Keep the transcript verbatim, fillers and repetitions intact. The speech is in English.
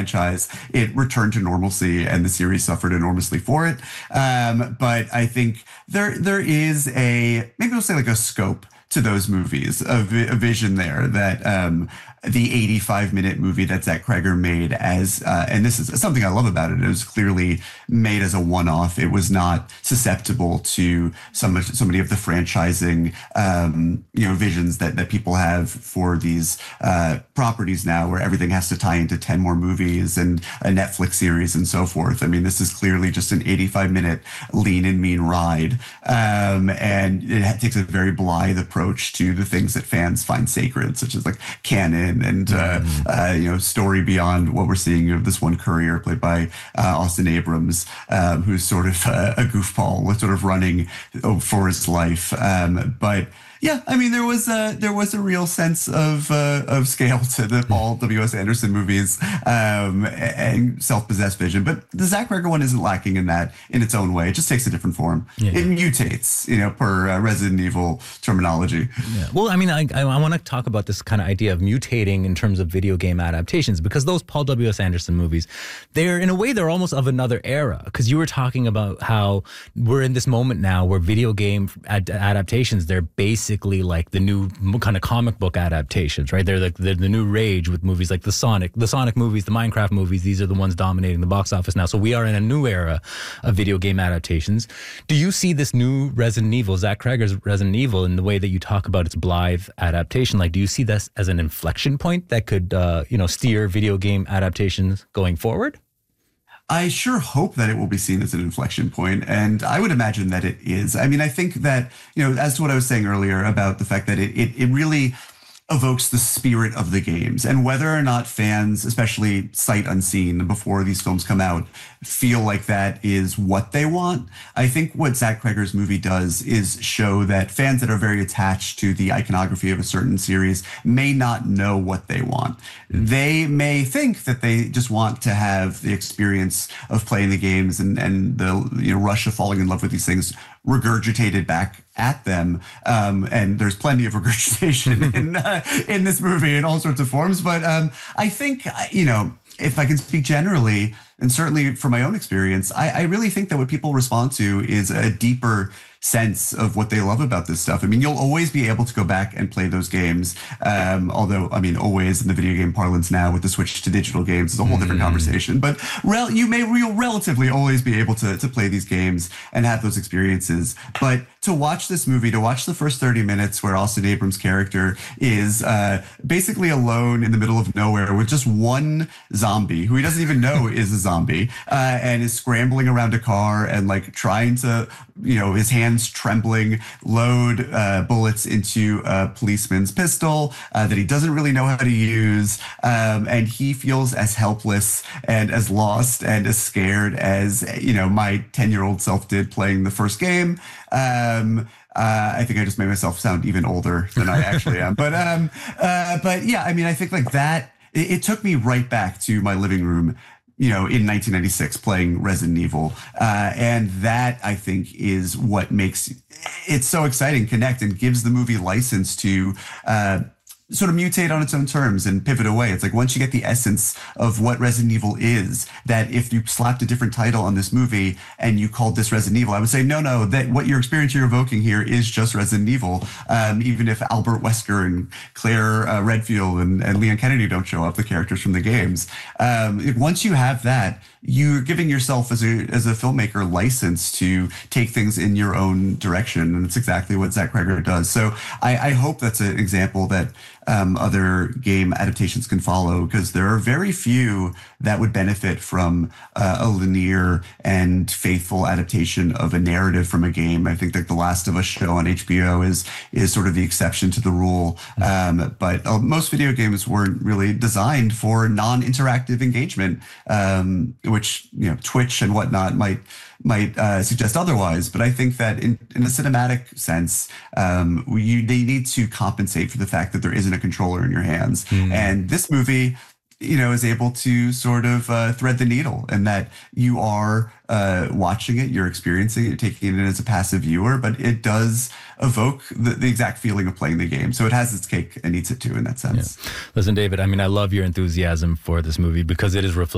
franchise, it returned to normalcy, and the series suffered enormously for it. Um, but I think there there is a, maybe we'll say like a scope to those movies, a, vi- a vision there that um, the eighty-five minute movie that Zach Cregger made as, uh, and this is something I love about it, it was clearly made as a one-off. It was not susceptible to some so many of the franchising, um, you know, visions that, that people have for these uh, properties now, where everything has to tie into ten more movies and a Netflix series and so forth. I mean, this is clearly just an eighty-five minute lean and mean ride. Um, and it takes a very blithe approach to the things that fans find sacred, such as like canon and uh, uh, you know, story beyond what we're seeing of this one courier played by uh, Austin Abrams, um, who's sort of uh, a goofball, sort of running for his life. Um, but yeah, I mean, there was a there was a real sense of uh, of scale to the Paul W S. Anderson movies, um, and self-possessed vision. But the Zach Cregger one isn't lacking in that in its own way. It just takes a different form. Yeah. It mutates, you know, per uh, Resident Evil terminology. Yeah. Well, I mean, I I, I want to talk about this kind of idea of mutating in terms of video game adaptations, because those Paul W S. Anderson movies, they're in a way they're almost of another era. Because you were talking about how we're in this moment now where video game ad- adaptations, they're basically basically like the new kind of comic book adaptations, right? They're like the, the new rage with movies like the Sonic, the Sonic movies, the Minecraft movies. These are the ones dominating the box office now. So we are in a new era of video game adaptations. Do you see this new Resident Evil, Zach Cregger's Resident Evil, in the way that you talk about its blithe adaptation? Like, do you see this as an inflection point that could, uh, you know, steer video game adaptations going forward? I sure hope that it will be seen as an inflection point, and I would imagine that it is. I mean, I think that, you know, as to what I was saying earlier about the fact that it it, it really evokes the spirit of the games, and whether or not fans, especially sight unseen before these films come out, feel like that is what they want. I think what Zach Cregger's movie does is show that fans that are very attached to the iconography of a certain series may not know what they want. They may think that they just want to have the experience of playing the games and, and the, you know, rush of falling in love with these things regurgitated back at them. Um, and there's plenty of regurgitation in uh, in this movie in all sorts of forms. But um, I think, you know, if I can speak generally, and certainly from my own experience, I, I really think that what people respond to is a deeper sense of what they love about this stuff. I mean, you'll always be able to go back and play those games. Um, although, I mean, always in the video game parlance now with the switch to digital games is a whole mm. different conversation. But rel- you may real relatively always be able to, to play these games and have those experiences. But to watch this movie, to watch the first thirty minutes where Austin Abrams' character is uh, basically alone in the middle of nowhere with just one zombie who he doesn't even know is a zombie, uh, and is scrambling around a car and like trying to, you know, his hands trembling, load uh, bullets into a policeman's pistol uh, that he doesn't really know how to use. Um, and he feels as helpless and as lost and as scared as, you know, my ten-year-old self did playing the first game. Um, Uh, I think I just made myself sound even older than I actually am. But um, uh, but yeah, I mean, I think like that, it, it took me right back to my living room, you know, in nineteen ninety-six playing Resident Evil. Uh, and that, I think, is what makes it so exciting, connect, and gives the movie license to uh, sort of mutate on its own terms and pivot away. It's like once you get the essence of what Resident Evil is, that if you slapped a different title on this movie and you called this Resident Evil, I would say, no, no, that what your experience you're evoking here is just Resident Evil. Um, even if Albert Wesker and Claire uh, Redfield and, and Leon Kennedy don't show up, the characters from the games. Um, if, once you have that, you're giving yourself as a as a filmmaker license to take things in your own direction. And it's exactly what Zach Cregger does. So I, I hope that's an example that um, other game adaptations can follow, because there are very few that would benefit from uh, a linear and faithful adaptation of a narrative from a game. I think that the Last of Us show on H B O is is sort of the exception to the rule. Um, but uh, most video games weren't really designed for non-interactive engagement, um, which, you know, Twitch and whatnot might might uh, suggest otherwise. But I think that in, in a cinematic sense, um, you, they need to compensate for the fact that there isn't a controller in your hands. Mm. And this movie, you know, is able to sort of uh, thread the needle, and that you are uh, watching it, you're experiencing it, you're taking it in as a passive viewer, but it does evoke the, the exact feeling of playing the game. So it has its cake and eats it too in that sense. Yeah. Listen, David, I mean, I love your enthusiasm for this movie because it is reflective